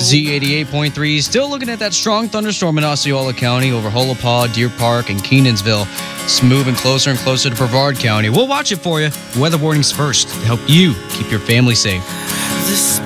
Z88.3 still looking at that strong thunderstorm in Osceola County over Holopaw, Deer Park, and Kenansville. It's moving closer and closer to Brevard County. We'll watch it for you. Weather warnings first to help you keep your family safe.